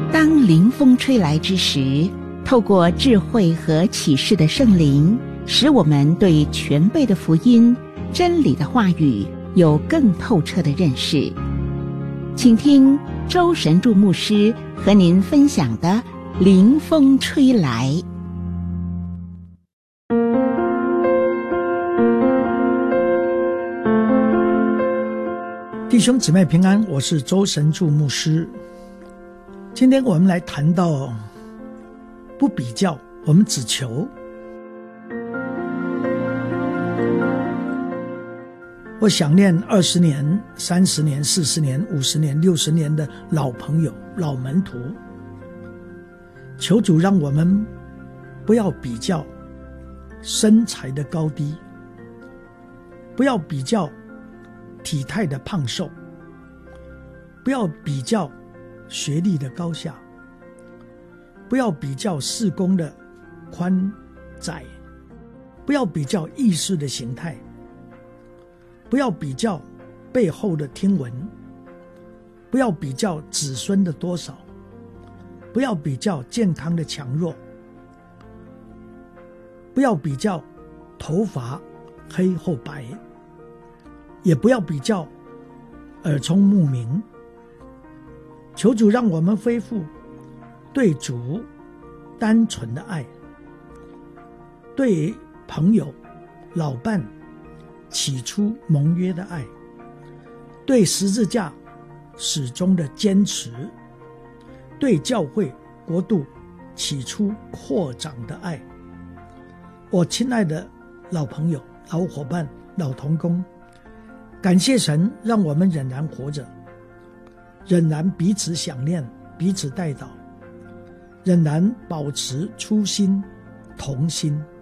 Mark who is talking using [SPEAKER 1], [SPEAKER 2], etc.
[SPEAKER 1] 当灵风吹来之时，透过智慧和启示的圣灵，使我们对全备的福音、真理的话语有更透彻的认识。请听周神助牧师和您分享的灵风吹来。
[SPEAKER 2] 弟兄姊妹平安，我是周神助牧师。今天我们来谈到不比较，我们只求。我想念20年、30年、40年、50年、60年的老朋友、老门徒，求主让我们不要比较身材的高低，不要比较体态的胖瘦，不要比较学历的高下，不要比较事工的宽窄，不要比较意识的形态，不要比较背后的听闻，不要比较子孙的多少，不要比较健康的强弱，不要比较头发黑或白，也不要比较耳聪目明。求主让我们恢复对主单纯的爱，对朋友老伴起初盟约的爱，对十字架始终的坚持，对教会国度起初扩长的爱。我亲爱的老朋友、老伙伴、老同工，感谢神让我们仍然活着，仍然彼此想念，彼此代祷，仍然保持初心同心。